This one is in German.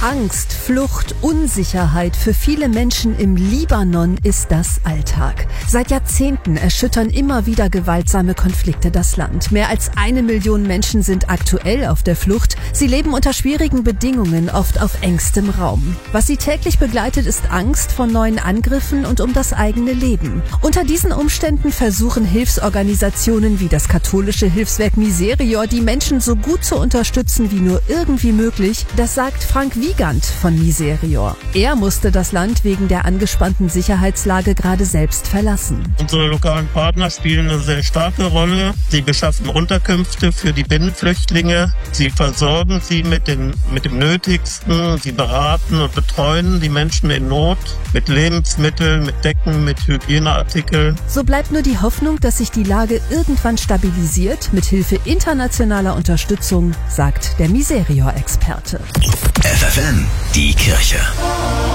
Angst, Flucht, Unsicherheit. Für viele Menschen im Libanon ist das Alltag. Seit Jahrzehnten erschüttern immer wieder gewaltsame Konflikte das Land. Mehr als 1 Million Menschen sind aktuell auf der Flucht. Sie leben unter schwierigen Bedingungen, oft auf engstem Raum. Was sie täglich begleitet, ist Angst vor neuen Angriffen und um das eigene Leben. Unter diesen Umständen versuchen Hilfsorganisationen wie das katholische Hilfswerk Miserior, die Menschen so gut zu unterstützen wie nur irgendwie möglich. Das sagt Frank Wiegand von Miserior. Er musste das Land wegen der angespannten Sicherheitslage gerade selbst verlassen. Unsere lokalen Partner spielen eine sehr starke Rolle. Sie beschaffen Unterkünfte für die Binnenflüchtlinge. Sie versorgen sie mit dem Nötigsten. Sie beraten und betreuen die Menschen in Not mit Lebensmitteln, mit Decken, mit Hygieneartikeln. So bleibt nur die Hoffnung, dass sich die Lage irgendwann stabilisiert, mit Hilfe internationaler Unterstützung, sagt der Miserior-Experte. FFN, die Kirche.